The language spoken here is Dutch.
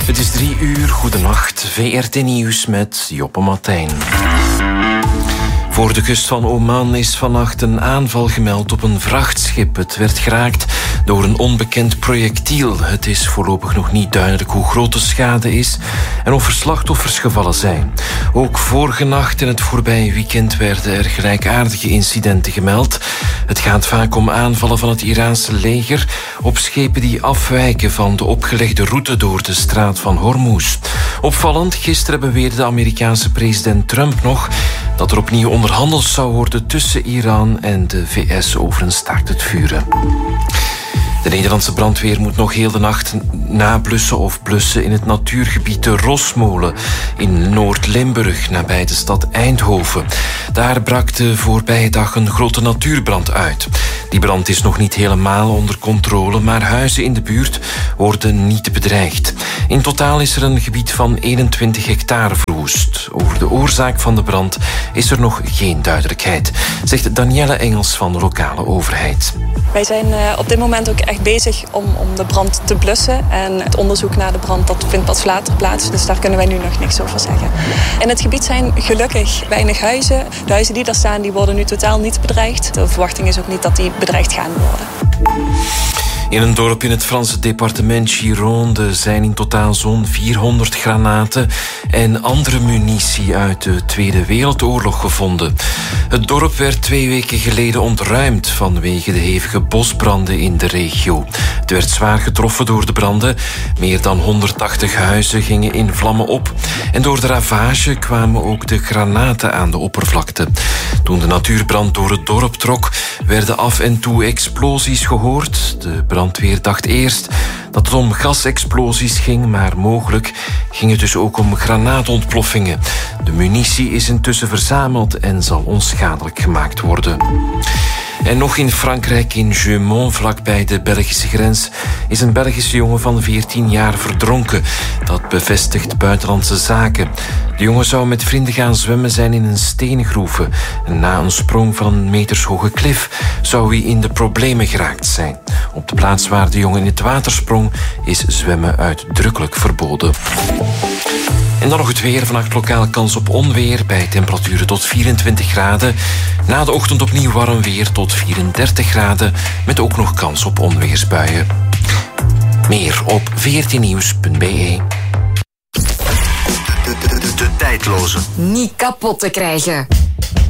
Het is 3:00, goedenacht, VRT Nieuws met Joppe Martijn. Voor de kust van Oman is vannacht een aanval gemeld op een vrachtschip. Het werd geraakt door een onbekend projectiel. Het is voorlopig nog niet duidelijk hoe groot de schade is en of er slachtoffers gevallen zijn. Ook vorige nacht en het voorbije weekend werden er gelijkaardige incidenten gemeld. Het gaat vaak om aanvallen van het Iraanse leger op schepen die afwijken van de opgelegde route door de straat van Hormuz. Opvallend, gisteren beweerde de Amerikaanse president Trump nog dat er opnieuw onderhandeld zou worden tussen Iran en de VS over een staakt het vuren. De Nederlandse brandweer moet nog heel de nacht nablussen of blussen in het natuurgebied de Rosmolen in Noord-Limburg, nabij de stad Eindhoven. Daar brak de voorbije dag een grote natuurbrand uit. Die brand is nog niet helemaal onder controle, maar huizen in de buurt worden niet bedreigd. In totaal is er een gebied van 21 hectare verwoest. Over de oorzaak van de brand is er nog geen duidelijkheid, zegt Danielle Engels van de lokale overheid. Wij zijn op dit moment ook echt bezig om de brand te blussen. En het onderzoek naar de brand dat vindt pas later plaats. Dus daar kunnen wij nu nog niks over zeggen. In het gebied zijn gelukkig weinig huizen. De huizen die daar staan, die worden nu totaal niet bedreigd. De verwachting is ook niet dat die bedreigd gaan worden. In een dorp in het Franse departement Gironde zijn in totaal zo'n 400 granaten en andere munitie uit de Tweede Wereldoorlog gevonden. Het dorp werd 2 weken geleden ontruimd vanwege de hevige bosbranden in de regio. Het werd zwaar getroffen door de branden. Meer dan 180 huizen gingen in vlammen op. En door de ravage kwamen ook de granaten aan de oppervlakte. Toen de natuurbrand door het dorp trok, werden af en toe explosies gehoord. De brandweer dacht eerst dat het om gasexplosies ging, maar mogelijk ging het dus ook om granaatontploffingen. De munitie is intussen verzameld en zal onschadelijk gemaakt worden. En nog in Frankrijk, in Jeumont, vlakbij de Belgische grens, is een Belgische jongen van 14 jaar verdronken. Dat bevestigt Buitenlandse Zaken. De jongen zou met vrienden gaan zwemmen zijn in een steengroeve. En na een sprong van een metershoge klif zou hij in de problemen geraakt zijn. Op de plaats waar de jongen in het water sprong is zwemmen uitdrukkelijk verboden. En dan nog het weer. Vannacht lokaal kans op onweer bij temperaturen tot 24 graden. Na de ochtend opnieuw warm weer tot 34 graden. Met ook nog kans op onweersbuien. Meer op vrtnieuws.be. De tijdloze. Niet kapot te krijgen.